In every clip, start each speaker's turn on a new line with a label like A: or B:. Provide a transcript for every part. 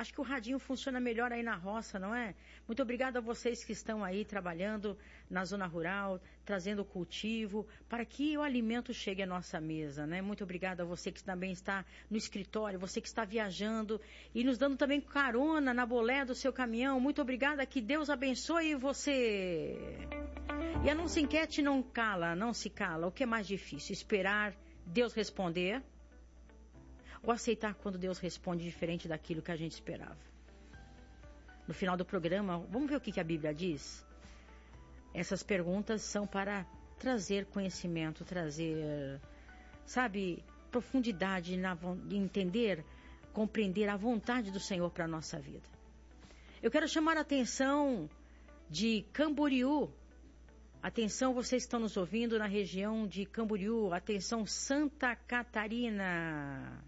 A: Acho que o radinho funciona melhor aí na roça, não é? Muito obrigada a vocês que estão aí trabalhando na zona rural, trazendo cultivo, para que o alimento chegue à nossa mesa, né? Muito obrigada a você que também está no escritório, você que está viajando e nos dando também carona na bolé do seu caminhão. Muito obrigada, que Deus abençoe você. E a nossa enquete não se cala. O que é mais difícil? Esperar Deus responder? Ou aceitar quando Deus responde diferente daquilo que a gente esperava? No final do programa, vamos ver o que a Bíblia diz? Essas perguntas são para trazer conhecimento, trazer, profundidade, entender, compreender a vontade do Senhor para a nossa vida. Eu quero chamar a atenção de Camboriú. Atenção, vocês estão nos ouvindo na região de Camboriú. Atenção, Santa Catarina.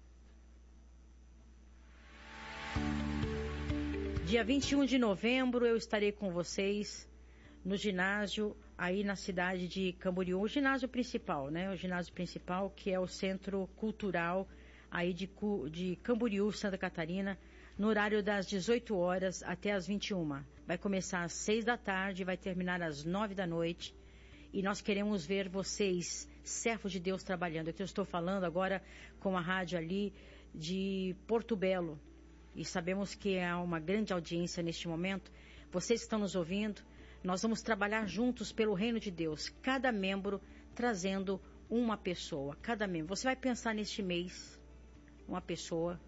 A: Dia 21 de novembro eu estarei com vocês no ginásio aí na cidade de Camboriú. O ginásio principal, né? O ginásio principal, que é o Centro Cultural aí de Camboriú, Santa Catarina, no horário das 18 horas até as 21. Vai começar às 6 da tarde e vai terminar às 9 da noite. E nós queremos ver vocês, servos de Deus, trabalhando. Eu estou falando agora com a rádio ali de Porto Belo. E sabemos que há uma grande audiência neste momento. Vocês que estão nos ouvindo, nós vamos trabalhar juntos pelo reino de Deus. Cada membro trazendo uma pessoa. Cada membro. Você vai pensar neste mês, uma pessoa.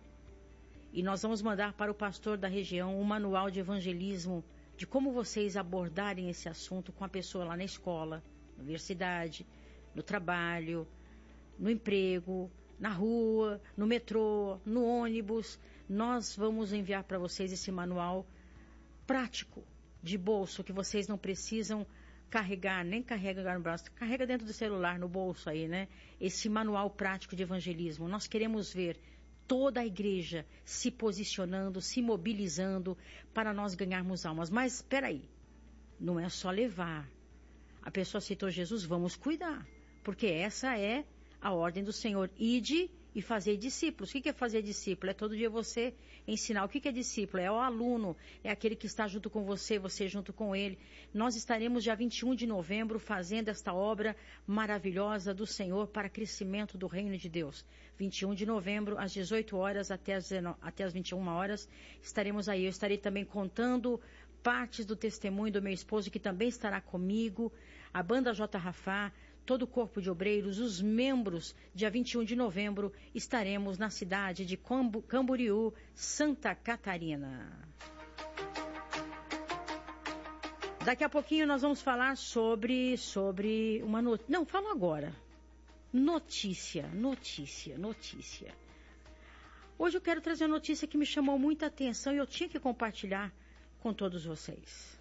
A: E nós vamos mandar para o pastor da região um manual de evangelismo, de como vocês abordarem esse assunto com a pessoa lá na escola, na universidade, no trabalho, no emprego, na rua, no metrô, no ônibus. Nós vamos enviar para vocês esse manual prático, de bolso, que vocês não precisam carregar, nem carregar no braço, carrega dentro do celular, no bolso aí, né? Esse manual prático de evangelismo. Nós queremos ver toda a igreja se posicionando, se mobilizando para nós ganharmos almas. Mas espera aí, não é só levar. A pessoa aceitou Jesus, vamos cuidar, porque essa é a ordem do Senhor. Ide e fazer discípulos. O que é fazer discípulo? É todo dia você ensinar. O que é discípulo? É o aluno, é aquele que está junto com você, você junto com ele. Nós estaremos dia 21 de novembro fazendo esta obra maravilhosa do Senhor para crescimento do reino de Deus. 21 de novembro, às 18 horas até as 21 horas, estaremos aí. Eu estarei também contando partes do testemunho do meu esposo, que também estará comigo, a banda J. Rafá, todo o corpo de obreiros, os membros. Dia 21 de novembro estaremos na cidade de Camboriú, Santa Catarina. Daqui a pouquinho nós vamos falar sobre uma notícia. Não, falo agora. Notícia. Hoje eu quero trazer uma notícia que me chamou muita atenção e eu tinha que compartilhar com todos vocês.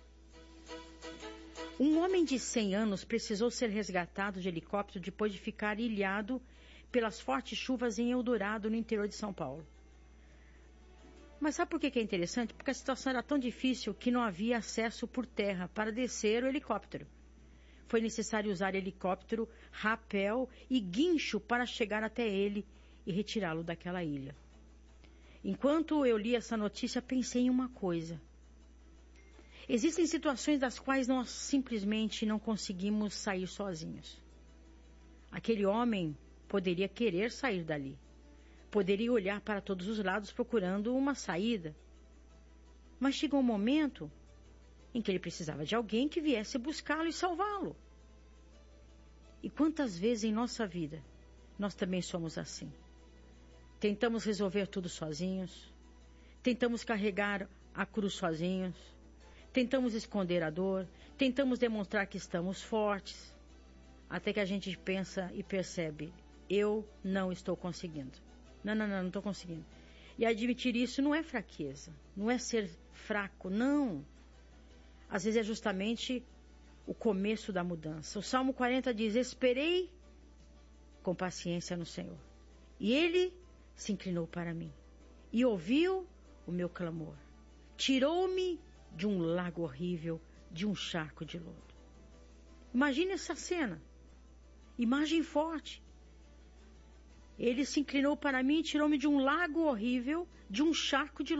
A: Um homem de 100 anos precisou ser resgatado de helicóptero depois de ficar ilhado pelas fortes chuvas em Eldorado, no interior de São Paulo. Mas sabe por que é interessante? Porque a situação era tão difícil que não havia acesso por terra para descer o helicóptero. Foi necessário usar helicóptero, rapel e guincho para chegar até ele e retirá-lo daquela ilha. Enquanto eu li essa notícia, pensei em uma coisa. Existem situações das quais nós simplesmente não conseguimos sair sozinhos. Aquele homem poderia querer sair dali. Poderia olhar para todos os lados procurando uma saída. Mas chegou um momento em que ele precisava de alguém que viesse buscá-lo e salvá-lo. E quantas vezes em nossa vida nós também somos assim? Tentamos resolver tudo sozinhos. Tentamos carregar a cruz sozinhos. Tentamos esconder a dor, tentamos demonstrar que estamos fortes, até que a gente pensa e percebe, eu não estou conseguindo. Não estou conseguindo. E admitir isso não é fraqueza, não é ser fraco, não. Às vezes é justamente o começo da mudança. O Salmo 40 diz, esperei com paciência no Senhor. E Ele se inclinou para mim e ouviu o meu clamor. Tirou-me de um lago horrível, de um charco de lodo. Imagine essa cena. Imagem forte. Ele se inclinou para mim e tirou-me de um lago horrível, de um charco de lodo.